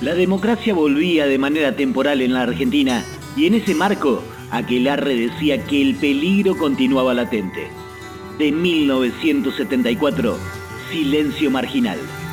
La democracia volvía de manera temporal en la Argentina y en ese marco, Aquelarre decía que el peligro continuaba latente. De 1974, Silencio Marginal.